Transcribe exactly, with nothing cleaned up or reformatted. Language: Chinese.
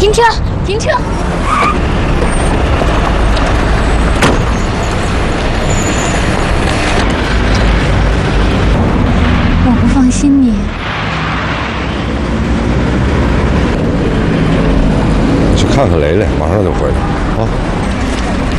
停车！停车！我不放心你。 去看看雷雷，马上就回来啊。